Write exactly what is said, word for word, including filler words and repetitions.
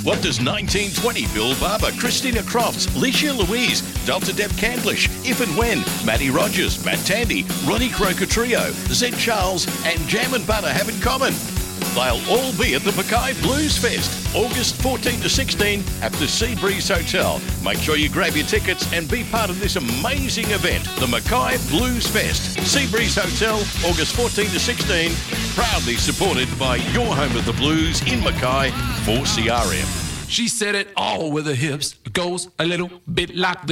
What does nineteen twenty Bill Barber, Christina Crofts, Licia Louise, Delta Deb Candlish, If and When, Matty Rogers, Matt Tandy, Ronnie Croker Trio, Zed Charles and Jam and Butter have in common? They'll all be at the Mackay Blues Fest, August fourteenth to sixteenth at the Seabreeze Hotel. Make sure you grab your tickets and be part of this amazing event, the Mackay Blues Fest, Seabreeze Hotel, August fourteenth to sixteenth, proudly supported by your home of the blues in Mackay, four C R M. She said it all with her hips. It goes a little bit like this.